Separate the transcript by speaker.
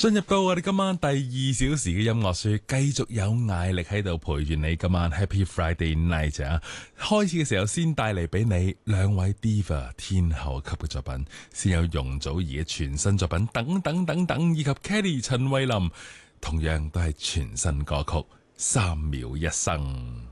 Speaker 1: 進入到我哋今晚第2小時嘅音樂書，繼續有艾力喺度陪住你。今晚 Happy Friday Night 啊！開始嘅時候先帶嚟俾你兩位 Diva 天后級嘅作品，先有容祖兒嘅全新作品等等等等，以及 Kelly 陳慧琳同樣都係全新歌曲《3秒一生》。